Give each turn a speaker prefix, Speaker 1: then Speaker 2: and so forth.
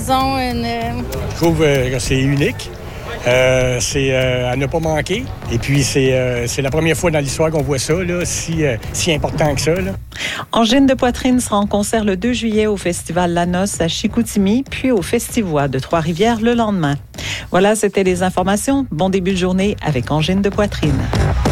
Speaker 1: saison.
Speaker 2: Je trouve que c'est unique. C'est à ne pas manquer. Et puis, c'est la première fois dans l'histoire qu'on voit ça, là, si important que ça. Là.
Speaker 3: Angine de poitrine sera en concert le 2 juillet au Festival La Noce à Chicoutimi, puis au Festivois de Trois-Rivières le lendemain. Voilà, c'était les informations. Bon début de journée avec Angine de poitrine.